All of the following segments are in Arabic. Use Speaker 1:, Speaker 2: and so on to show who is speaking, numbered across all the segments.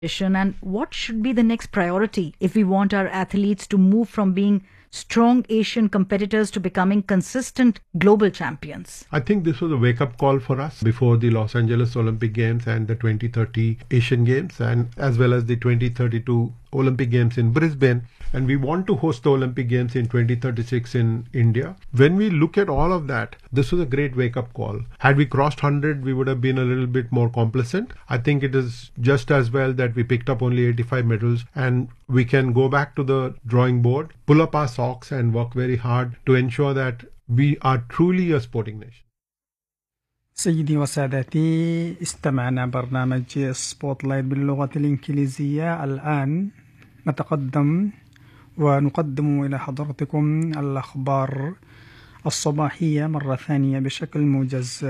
Speaker 1: And what should be the next priority if we want our athletes to move from being strong Asian competitors to becoming consistent global champions?
Speaker 2: I think this was a wake-up call for us before the Los Angeles Olympic Games and the 2030 Asian Games, and as well as the 2032 Olympic Games in Brisbane. And we want to host the Olympic Games in 2036 in India. When we look at all of that, this was a great wake-up call. Had we crossed 100, we would have been a little bit more complacent. I think it is just as well that we picked up only 85 medals, and we can go back to the drawing board, pull up our socks and work very hard to ensure that we are truly a sporting nation.
Speaker 3: سيدي وسادتي، استمعنا برنامج سبوت لايت باللغة الإنجليزية. الآن نقدم إلى حضرتكم الأخبار الصباحية مرة ثانية بشكل موجز.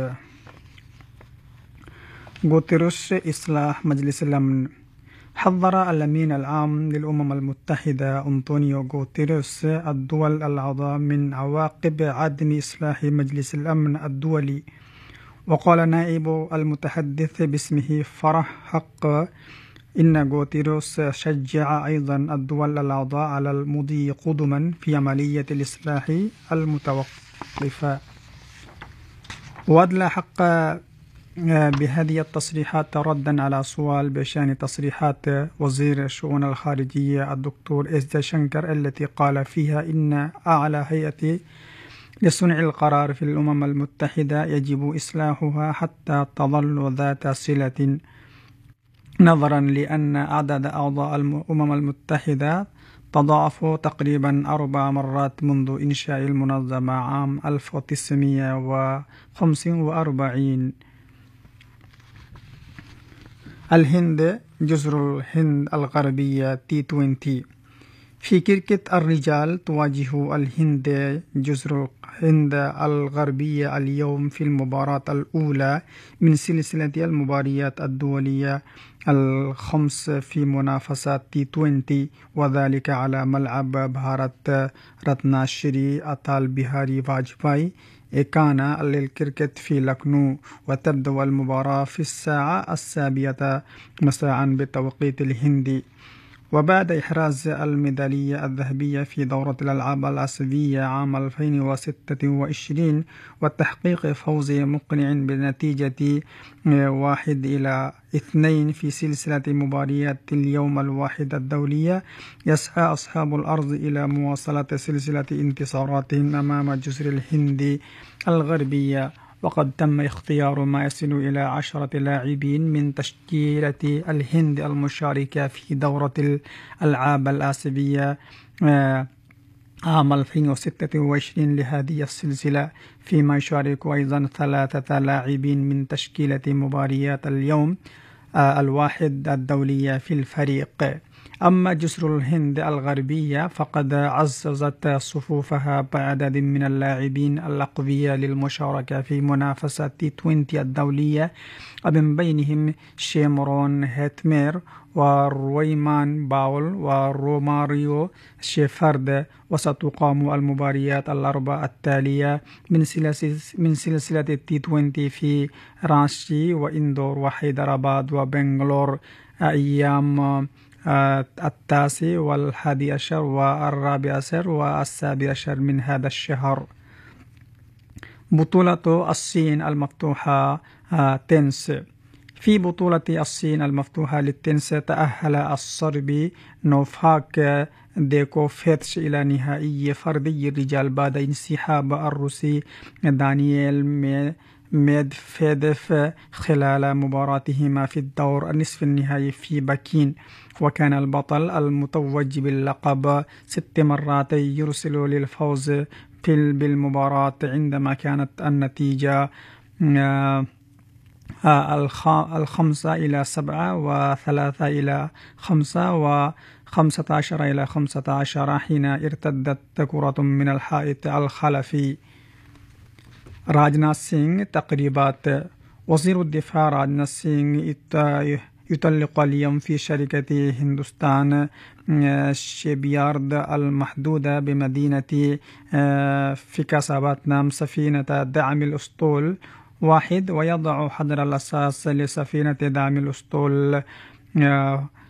Speaker 3: غوتيريس إصلاح مجلس الأمن. حذر الأمين العام للأمم المتحدة أنطونيو غوتيريس الدول الأعضاء من عواقب عدم إصلاح مجلس الأمن الدولي. وقال نائب المتحدث باسمه فرح حق إن غوتيريس شجع أيضا الدول الأعضاء على المضي قدما في عملية الإصلاح المتوقفة. وأدلى حق بهذه التصريحات ردا على سؤال بشأن تصريحات وزير الشؤون الخارجية الدكتور إس جيشنكر التي قال فيها إن أعلى هيئة لصنع القرار في الأمم المتحدة يجب إصلاحها حتى تظل ذات صلة، نظرا لأن عدد أعضاء الأمم المتحدة تضاعف تقريبا 4 مرات منذ إنشاء المنظمة عام 1945. الهند، جزر الهند الغربية T20. في كركت الرجال تواجه الهند جزر الهند الغربية اليوم في المباراة الأولى من سلسلة المباريات الدولية الخمس في منافسات T20، وذلك على ملعب بهارت رتنا شري أتال بيهاري واجباي إيكانا للكركت في لكنو. وتبدأ المباراة في الساعة 7 مساء بالتوقيت الهندي. وبعد إحراز الميدالية الذهبية في دورة الألعاب الآسيوية عام 2026 وتحقيق فوز مقنع بنتيجة 1-2 في سلسلة مباريات اليوم الواحد الدولية، يسعى أصحاب الأرض إلى مواصلة سلسلة انتصاراتهم أمام جزر الهند الغربية. وقد تم اختيار ما يصل إلى 10 لاعبين من تشكيلة الهند المشاركة في دورة الألعاب الآسيوية عام 2026 لهذه السلسلة، فيما يشارك أيضا 3 لاعبين من تشكيلة مباريات اليوم الواحد الدولية في الفريق. أما جزر الهند الغربية فقد عززت صفوفها بعدد من اللاعبين الأقوياء للمشاركة في منافسة T20 الدولية، ومن بينهم شيمرون هيتمير ورويمان باول وروماريو شيفارد. وستقام المباريات الأربع التالية من سلسلة T20 في رانشي وإندور وحيدراباد وبنغلور أيام 9 و11 و14 و17 من هذا الشهر. بطولة الصين المفتوحة تنس. في بطولة الصين المفتوحة للتنس تأهل الصربي نوفاك ديكوفيتش إلى نهائي فردي الرجال بعد انسحاب الروسي دانييل ميدفيديف خلال مباراتهما في الدور النصف النهائي في بكين. وكان البطل المتوج باللقب 6 مرات يرسل للفوز بالمباراة عندما كانت النتيجة 5-7 و3-5 و15-15 حين ارتدت كرة من الحائط الخلفي. راجناث سينغ. تقريبات. وزير الدفاع راجناث سينغ يطلق اليوم في شركة هندوستان شيبيارد المحدودة بمدينة فيكاساباتنام سفينة دعم الأسطول 1، ويضع حجر الأساس لسفينة دعم الأسطول آه،